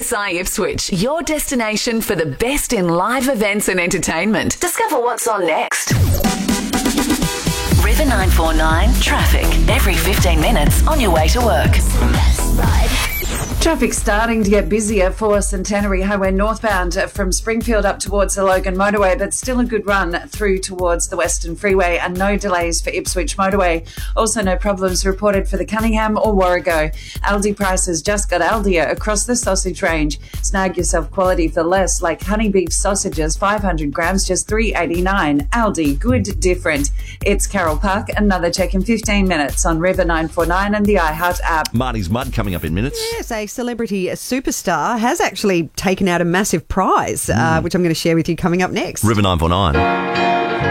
CSI Ipswich, your destination for the best in live events and entertainment. Discover what's on next. River 949 traffic. Every 15 minutes on your way to work. Traffic starting to get busier for Centenary Highway northbound from Springfield up towards the Logan Motorway, but still a good run through towards the Western Freeway and no delays for Ipswich Motorway. Also no problems reported for the Cunningham or Warrego. Aldi prices just got Aldier across the sausage range. Snag yourself quality for less, like honey beef sausages, 500 grams, just $3.89. Aldi, good, different. It's Carol Park. Another check in 15 minutes on River 949 and the iHeart app. Marty's Mud coming up in minutes. Yes, a celebrity superstar has actually taken out a massive prize, which I'm going to share with you coming up next. River 949.